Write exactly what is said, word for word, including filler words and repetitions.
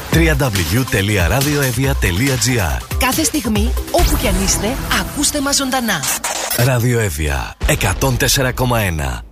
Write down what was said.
double-u double-u double-u τελεία radioevia τελεία gr. Κάθε στιγμή, όπου κι αν είστε, ακούστε μας ζωντανά. Ραδιοέβια εκατόν τέσσερα κόμμα ένα.